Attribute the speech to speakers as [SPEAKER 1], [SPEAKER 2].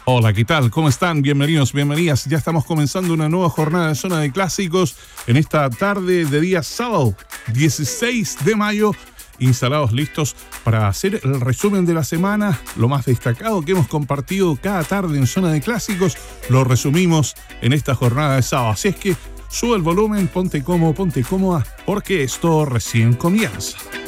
[SPEAKER 1] Hola, ¿qué tal? ¿Cómo están? Bienvenidos, bienvenidas. Ya estamos comenzando una nueva jornada de Zona de Clásicos en esta tarde de día sábado, 16 de mayo. Instalados listos para hacer el resumen de la semana, lo más destacado que hemos compartido cada tarde en Zona de Clásicos, lo resumimos en esta jornada de sábado. Así es que sube el volumen, ponte cómodo, ponte cómoda, porque esto recién comienza.